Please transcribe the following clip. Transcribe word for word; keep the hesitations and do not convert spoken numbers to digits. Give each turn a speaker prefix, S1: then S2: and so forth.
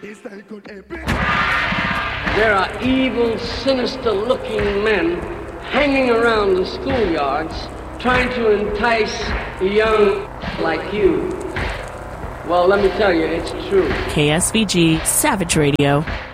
S1: There are evil, sinister-looking men hanging around the schoolyards trying to entice a young like you. Well, let me tell you, it's true.
S2: K S V G Savage Radio.